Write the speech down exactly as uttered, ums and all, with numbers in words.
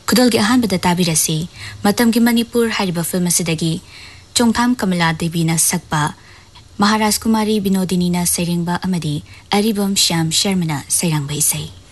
खुदलगी अहानबदा ताबिरसी मतमगी Manipur हारिबा film असिदगी चोंगथाम कमला देवीना सकपा महाराज कुमारी विनोदिनीना सैरेंगबा अमदी अरिबम श्याम शर्मना सैरांगबा इसै